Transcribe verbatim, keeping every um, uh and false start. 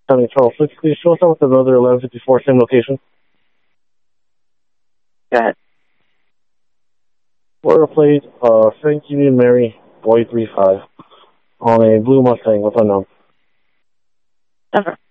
County Charles six, please show us with another eleven fifty-four, same location. Go ahead. Florida plate, uh, Frank Union Mary, boy three five, on a blue Mustang with unknown. Denver.